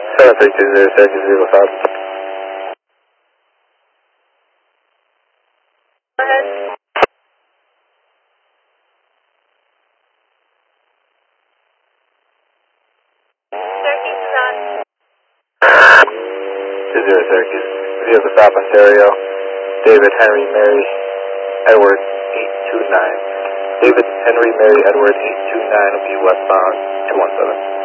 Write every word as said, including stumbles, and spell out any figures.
seven three two zero Syracuse zero five. Go ahead. Syracuse is on. two zero Syracuse. Vehicle South Ontario. David Henry Mary Edward eight two nine. David Henry Mary Edward eight two nine will be westbound two one seven.